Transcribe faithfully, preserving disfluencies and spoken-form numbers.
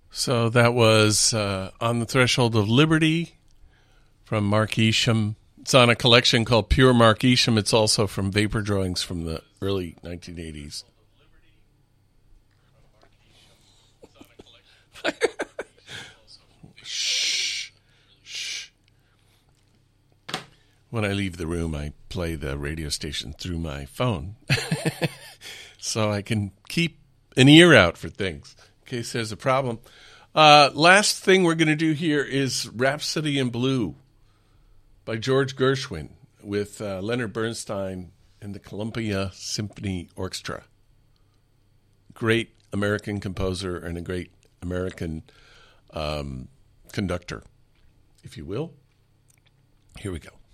So that was uh, On the Threshold of Liberty from Mark Isham. It's on a collection called Pure Mark Isham. It's also from Vapor Drawings from the early nineteen eighties. Shh. Shh. When I leave the room, I play the radio station through my phone so I can keep an ear out for things in case there's a problem. Uh, last thing we're going to do here is Rhapsody in Blue by George Gershwin with uh, Leonard Bernstein and the Columbia Symphony Orchestra. Great American composer and a great American um, conductor, if you will. Here we go.